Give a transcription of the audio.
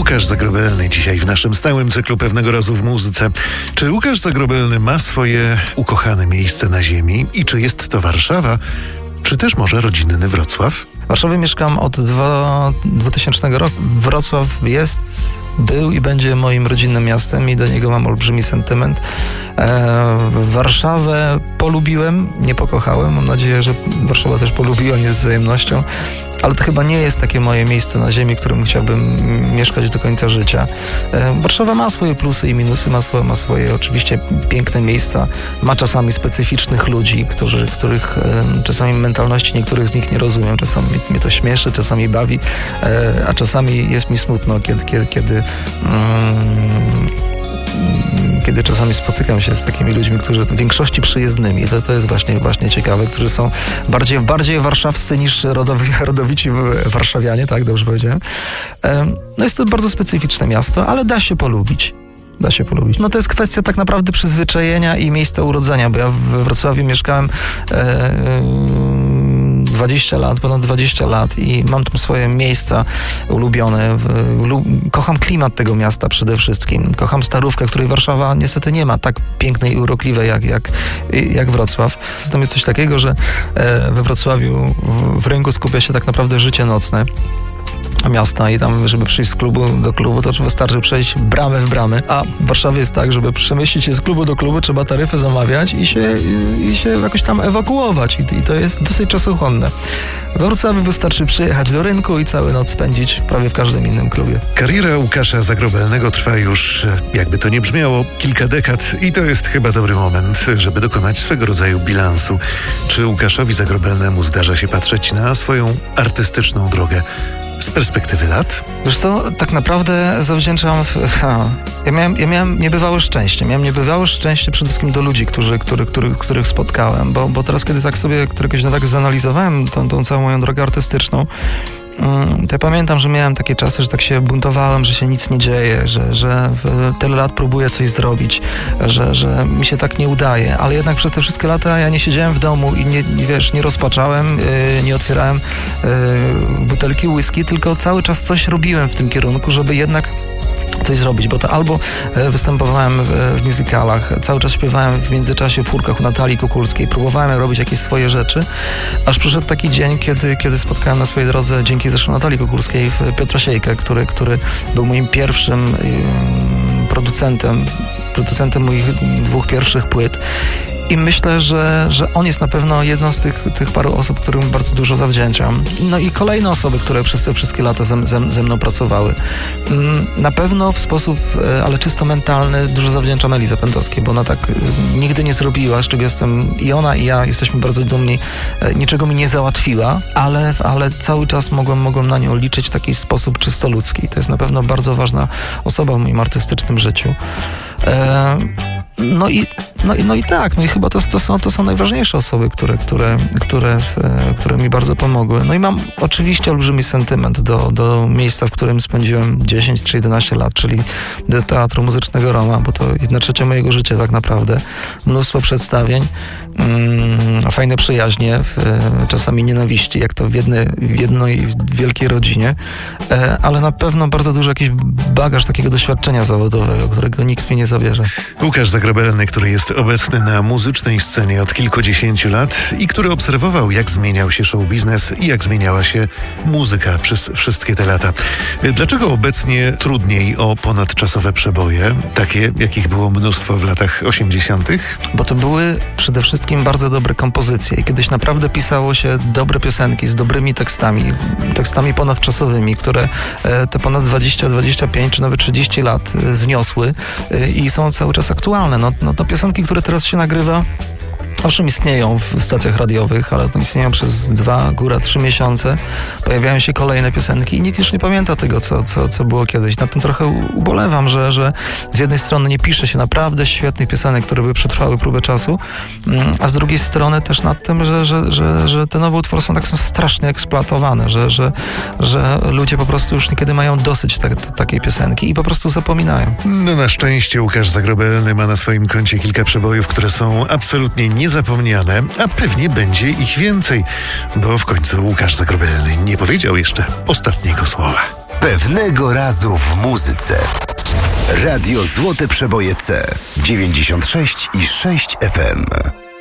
Łukasz Zagrobelny dzisiaj w naszym stałym cyklu Pewnego razu w muzyce. Czy Łukasz Zagrobelny ma swoje ukochane miejsce na ziemi i czy jest to Warszawa, czy też może rodzinny Wrocław? W Warszawie mieszkam od 2000 roku. Wrocław był i będzie moim rodzinnym miastem i do niego mam olbrzymi sentyment. Warszawę polubiłem, nie pokochałem. Mam nadzieję, że Warszawa też polubiła mnie z wzajemnością. Ale to chyba nie jest takie moje miejsce na ziemi, w którym chciałbym mieszkać do końca życia. Warszawa ma swoje plusy i minusy, ma swoje oczywiście piękne miejsca, ma czasami specyficznych ludzi, których czasami mentalności niektórych z nich nie rozumiem. Czasami mnie to śmieszy, czasami bawi, a czasami jest mi smutno, kiedy czasami spotykam się z takimi ludźmi, którzy w większości przyjezdnymi, to jest właśnie ciekawe, którzy są bardziej warszawscy niż rodowici warszawianie, tak dobrze powiedziałem. No jest to bardzo specyficzne miasto, ale da się polubić. No to jest kwestia tak naprawdę przyzwyczajenia i miejsca urodzenia, bo ja w Wrocławiu mieszkałem ponad 20 lat i mam tam swoje miejsca ulubione. Kocham klimat tego miasta przede wszystkim. Kocham Starówkę, której Warszawa niestety nie ma tak pięknej i urokliwej jak Wrocław. Zatem jest coś takiego, że we Wrocławiu w rynku skupia się tak naprawdę życie nocne miasta i tam, żeby przyjść z klubu do klubu, to wystarczy przejść bramę w bramę, a w Warszawie jest tak, żeby przemieścić się z klubu do klubu, trzeba taryfę zamawiać i się jakoś tam ewakuować i to jest dosyć czasochłonne. W Wrocławiu wystarczy przyjechać do rynku i całą noc spędzić prawie w każdym innym klubie. Kariera Łukasza Zagrobelnego trwa już, jakby to nie brzmiało, kilka dekad i to jest chyba dobry moment, żeby dokonać swego rodzaju bilansu. Czy Łukaszowi Zagrobelnemu zdarza się patrzeć na swoją artystyczną drogę z perspektywy lat? Wiesz co, tak naprawdę zawdzięczam... Ja miałem niebywałe szczęście. Miałem niebywałe szczęście przede wszystkim do ludzi, których spotkałem, bo teraz, kiedy tak sobie któregoś dnia tak zanalizowałem tą całą moją drogę artystyczną, to ja pamiętam, że miałem takie czasy, że tak się buntowałem, że się nic nie dzieje, że tyle lat próbuję coś zrobić, że mi się tak nie udaje, ale jednak przez te wszystkie lata ja nie siedziałem w domu i nie rozpaczałem, nie otwierałem butelki whisky, tylko cały czas coś robiłem w tym kierunku, żeby jednak coś zrobić, bo to albo występowałem w musicalach, cały czas śpiewałem w międzyczasie w furkach u Natalii Kukulskiej, próbowałem robić jakieś swoje rzeczy, aż przyszedł taki dzień, kiedy spotkałem na swojej drodze, dzięki zresztą Natalii Kukulskiej, Piotra Siejkę, który był moim pierwszym producentem moich 2 pierwszych płyt. I myślę, że on jest na pewno jedną z tych paru osób, którym bardzo dużo zawdzięczam. No i kolejne osoby, które przez te wszystkie lata ze mną pracowały. Na pewno w sposób, ale czysto mentalny, dużo zawdzięczam Eli Zapędowskiej, bo ona tak nigdy nie zrobiła, z czego jestem i ona i ja jesteśmy bardzo dumni. Niczego mi nie załatwiła, ale cały czas mogłem na nią liczyć w taki sposób czysto ludzki. To jest na pewno bardzo ważna osoba w moim artystycznym życiu. No i chyba to są najważniejsze osoby, które mi bardzo pomogły. No i mam oczywiście olbrzymi sentyment do miejsca, w którym spędziłem 10 czy 11 lat, czyli do Teatru Muzycznego Roma, bo to 1/3 mojego życia tak naprawdę. Mnóstwo przedstawień, fajne przyjaźnie, czasami nienawiści, jak to w jednej wielkiej rodzinie, ale na pewno bardzo dużo jakiś bagaż takiego doświadczenia zawodowego, którego nikt mi nie zabierze. Łukasz Zagrobelny, który jest obecny na muzycznej scenie od kilkudziesięciu lat i który obserwował, jak zmieniał się show biznes i jak zmieniała się muzyka przez wszystkie te lata. Dlaczego obecnie trudniej o ponadczasowe przeboje, takie jakich było mnóstwo w latach 80.? Bo to były przede wszystkim bardzo dobre kompozycje i kiedyś naprawdę pisało się dobre piosenki z dobrymi tekstami ponadczasowymi, które te ponad 20, 25 czy nawet 30 lat zniosły i są cały czas aktualne. No to piosenki, które teraz się nagrywa, owszem, istnieją w stacjach radiowych, ale istnieją przez 2, góra 3 miesiące. Pojawiają się kolejne piosenki i nikt już nie pamięta tego, co było kiedyś. Na tym trochę ubolewam, że z jednej strony nie pisze się naprawdę świetnych piosenek, które by przetrwały próbę czasu, a z drugiej strony też nad tym, że te nowe utwory są strasznie eksploatowane, że ludzie po prostu już niekiedy mają dosyć takiej piosenki i po prostu zapominają. No na szczęście Łukasz Zagrobelny ma na swoim koncie kilka przebojów, które są absolutnie niezapomniane, a pewnie będzie ich więcej, bo w końcu Łukasz Zagrobelny nie powiedział jeszcze ostatniego słowa. Pewnego razu w muzyce. Radio Złote Przeboje C 96,6 FM.